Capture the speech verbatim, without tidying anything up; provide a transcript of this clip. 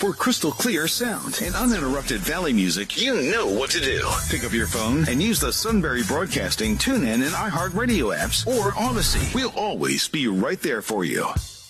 For crystal clear sound and uninterrupted Valley music, you know what to do. Pick up your phone and use the Sunbury Broadcasting TuneIn and iHeartRadio apps or Odyssey. We'll always be right there for you.